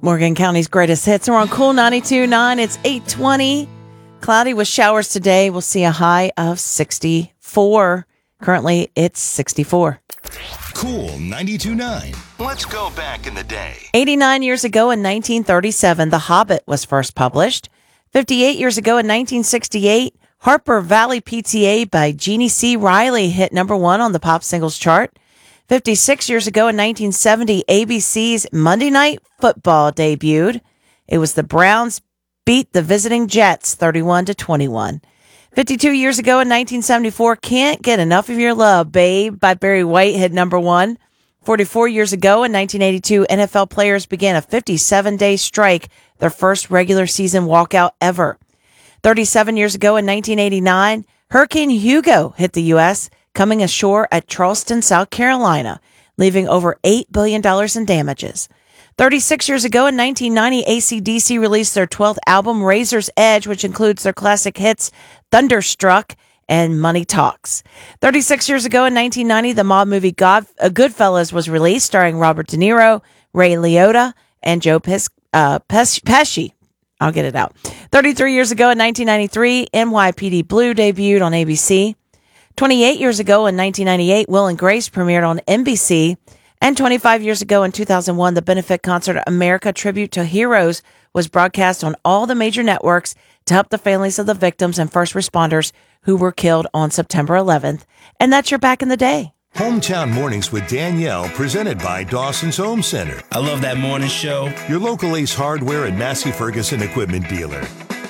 Morgan County's greatest hits. We're on Cool 92.9. It's 8:20. Cloudy with showers today. We'll see a high of 64. Currently, it's 64. Cool 92.9. Let's go back in the day. 89 years ago in 1937, The Hobbit was first published. 58 years ago in 1968, Harper Valley PTA by Jeannie C. Riley hit number 1 on the pop singles chart. 56 years ago in 1970, ABC's Monday Night Football debuted. It was the Browns beat the visiting Jets 31-21. 52 years ago in 1974, Can't Get Enough of Your Love, Babe by Barry White hit number 1. 44 years ago in 1982, NFL players began a 57-day strike, their first regular season walkout ever. 37 years ago in 1989, Hurricane Hugo hit the U.S., coming ashore at Charleston, South Carolina, leaving over $8 billion in damages. 36 years ago in 1990, AC/DC released their 12th album, Razor's Edge, which includes their classic hits Thunderstruck and Money Talks. 36 years ago in 1990, the mob movie Goodfellas was released, starring Robert De Niro, Ray Liotta, and Joe Pesci. I'll get it out. 33 years ago in 1993, NYPD Blue debuted on ABC. 28 years ago in 1998, Will and Grace premiered on NBC. And 25 years ago in 2001, the benefit concert America Tribute to Heroes was broadcast on all the major networks to help the families of the victims and first responders who were killed on September 11th. And that's your Back in the Day. Hometown Mornings with Danielle, presented by Dawson's Home Center. I love that morning show. Your local Ace Hardware and Massey Ferguson equipment dealer.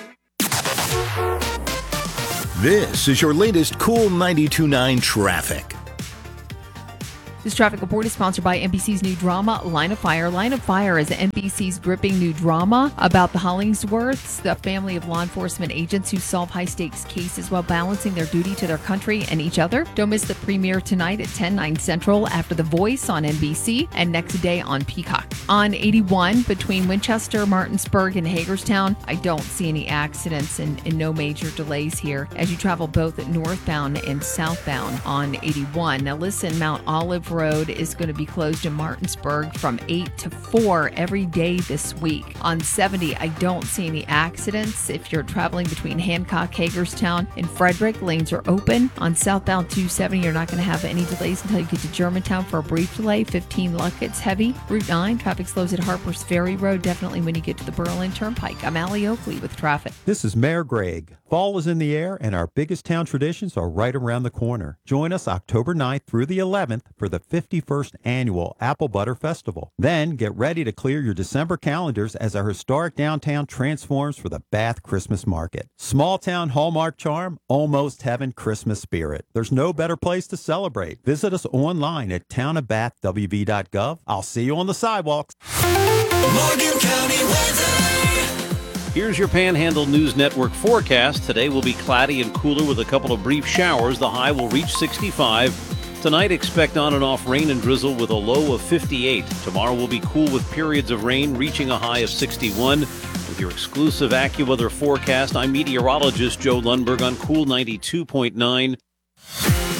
This is your latest Cool 92.9 traffic. This traffic report is sponsored by NBC's new drama, Line of Fire. Line of Fire is NBC's gripping new drama about the Hollingsworths, the family of law enforcement agents who solve high-stakes cases while balancing their duty to their country and each other. Don't miss the premiere tonight at 10, 9 Central after The Voice on NBC and next day on Peacock. On 81 between Winchester, Martinsburg, and Hagerstown, I don't see any accidents and no major delays here as you travel both northbound and southbound on 81. Now listen, Mount Olive Road is going to be closed in Martinsburg from 8 to 4 every day this week. On 70, I don't see any accidents. If you're traveling between Hancock, Hagerstown, and Frederick, lanes are open. On southbound 270, you're not going to have any delays until you get to Germantown for a brief delay. 15 Luckett's heavy. Route 9, traffic slows at Harper's Ferry Road, definitely when you get to the Berlin Turnpike. I'm Allie Oakley with traffic. This is Mayor Greg. Fall is in the air, and our biggest town traditions are right around the corner. Join us October 9th through the 11th for the 51st Annual Apple Butter Festival. Then get ready to clear your December calendars as our historic downtown transforms for the Bath Christmas Market. Small town hallmark charm, almost heaven Christmas spirit. There's no better place to celebrate. Visit us online at townofbathwv.gov. I'll see you on the sidewalks. Morgan County weather. Here's your Panhandle News Network forecast. Today will be cloudy and cooler with a couple of brief showers. The high will reach 65. Tonight, expect on and off rain and drizzle with a low of 58. Tomorrow will be cool with periods of rain reaching a high of 61. With your exclusive AccuWeather forecast, I'm meteorologist Joe Lundberg on Cool 92.9.